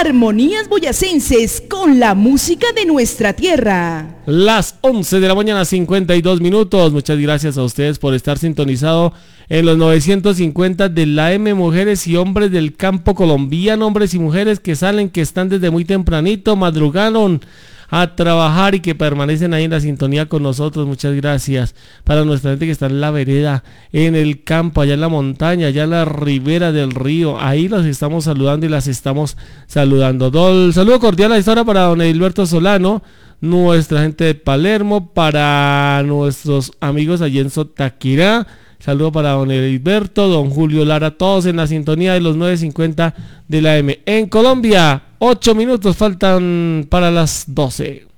Armonías boyacenses con la música de nuestra tierra. Las 11 de la mañana, 52 minutos. Muchas gracias a ustedes por estar sintonizado en los 950 de la M. Mujeres y hombres del campo colombiano, hombres y mujeres que salen, que están desde muy tempranito, madrugaron a trabajar y que permanecen ahí en la sintonía con nosotros. Muchas gracias para nuestra gente que está en la vereda, en el campo, allá en la montaña, allá en la ribera del río. Ahí los estamos saludando y las estamos saludando. Saludo cordial a esta hora para don Edilberto Solano, nuestra gente de Palermo, para nuestros amigos allí en Sotaquirá. Saludo para don Edilberto, don Julio Lara, todos en la sintonía de los 950 de la M. En Colombia, 8 minutos faltan para las 12.